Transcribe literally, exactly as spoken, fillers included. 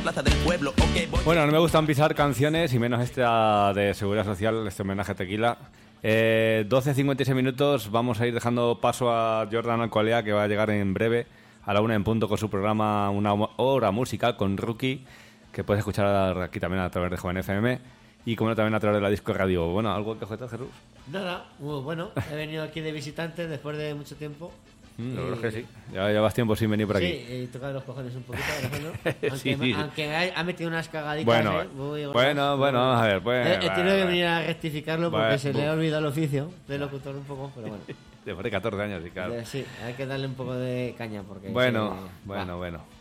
plaza del pueblo. Okay, voy. Bueno, no me gustan pisar canciones y menos esta de Seguridad Social, este homenaje a Tequila. Eh, doce cincuenta y seis minutos, vamos a ir dejando paso a Jordan Alcolea, que va a llegar en breve a la una en punto con su programa Una Hora Musical con Rookie, que puedes escuchar aquí también a través de Joven F M y como no también a través de la Disco Radio. Bueno, ¿algo que objetar, Jesús? Nada, muy bueno, he venido aquí de visitante después de mucho tiempo. Mm, la verdad es que sí, ya llevas tiempo sin venir por aquí. Sí, y tocar los cojones un poquito, Alejandro. Aunque, Sí, sí. aunque ha, ha metido unas cagaditas. Bueno, eh, muy bueno, bueno, vamos a ver. Pues, he, he tenido bueno, que bueno. venir a rectificarlo porque Bueno, se le ha buf. olvidado el oficio de locutor un poco, pero bueno. Después de catorce años, sí, claro. Eh, Sí, hay que darle un poco de caña porque... Bueno, sí, bueno, va. bueno.